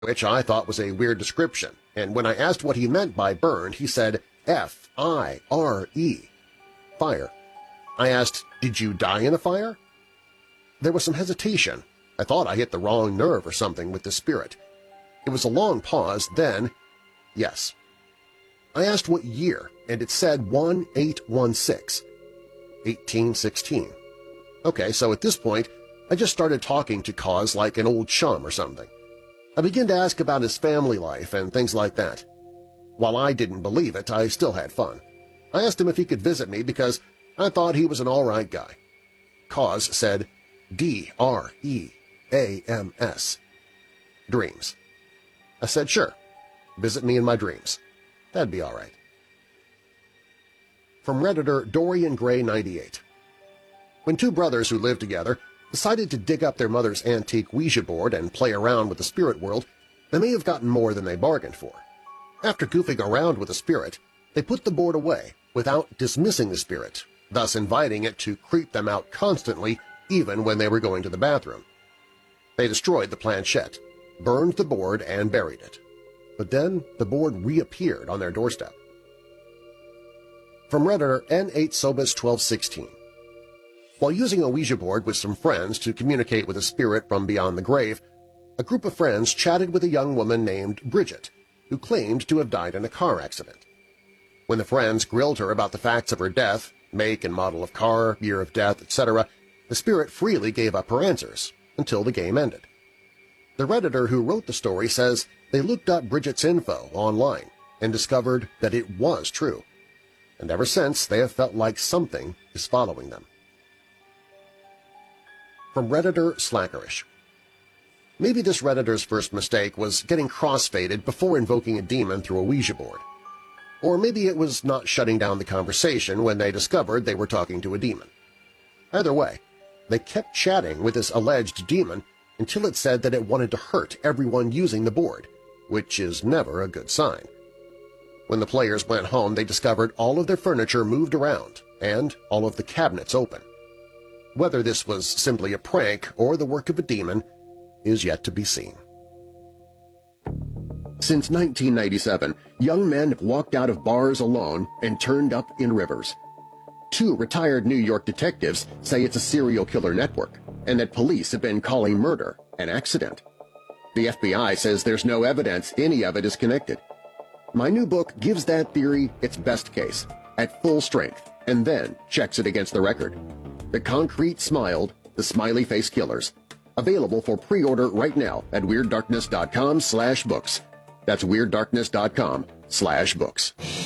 which I thought was a weird description, and when I asked what he meant by burned, he said F-I-R-E, fire. I asked, "Did you die in a fire?" There was some hesitation. I thought I hit the wrong nerve or something with the spirit. It was a long pause, then, yes. I asked what year, and it said 1816. 1816. Okay, so at this point, I just started talking to Cause like an old chum or something. I began to ask about his family life and things like that. While I didn't believe it, I still had fun. I asked him if he could visit me because I thought he was an all-right guy. Cause said D-R-E-A-M-S. Dreams. I said, sure, visit me in my dreams. That'd be all right. From Redditor Dorian Gray 98. When two brothers who lived together decided to dig up their mother's antique Ouija board and play around with the spirit world, they may have gotten more than they bargained for. After goofing around with the spirit, they put the board away without dismissing the spirit, thus inviting it to creep them out constantly even when they were going to the bathroom. They destroyed the planchette, burned the board, and buried it. But then the board reappeared on their doorstep. From Redditor N8Sobus1216. While using a Ouija board with some friends to communicate with a spirit from beyond the grave, a group of friends chatted with a young woman named Bridget, who claimed to have died in a car accident. When the friends grilled her about the facts of her death, make and model of car, year of death, etc., the spirit freely gave up her answers until the game ended. The Redditor who wrote the story says they looked up Bridget's info online and discovered that it was true, and ever since they have felt like something is following them. From Redditor Slackerish. Maybe this Redditor's first mistake was getting crossfaded before invoking a demon through a Ouija board. Or maybe it was not shutting down the conversation when they discovered they were talking to a demon. Either way, they kept chatting with this alleged demon until it said that it wanted to hurt everyone using the board, which is never a good sign. When the players went home, they discovered all of their furniture moved around and all of the cabinets open. Whether this was simply a prank or the work of a demon is yet to be seen. Since 1997, young men have walked out of bars alone and turned up in rivers. Two retired New York detectives say it's a serial killer network and that police have been calling murder an accident. The FBI says there's no evidence any of it is connected. My new book gives that theory its best case, at full strength, and then checks it against the record. The Concrete Smiled, The Smiley Face Killers. Available for pre-order right now at WeirdDarkness.com/books. That's WeirdDarkness.com/books.